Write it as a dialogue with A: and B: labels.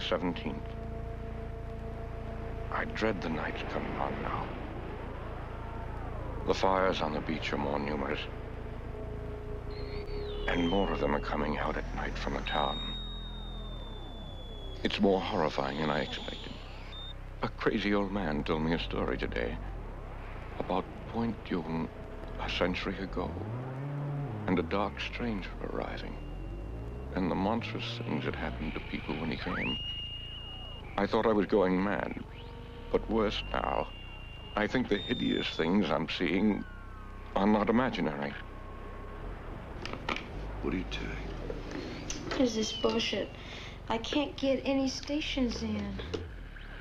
A: 17th. I dread the night coming on now. The fires on the beach are more numerous, and more of them are coming out at night from the town. It's more horrifying than I expected. A crazy old man told me a story today about Point Dume a century ago, and a dark stranger arriving, and the monstrous things that happened to people when he came. I thought I was going mad, but worse now. I think the hideous things I'm seeing are not imaginary.
B: What are you doing?
C: What is this bullshit? I can't get any stations in.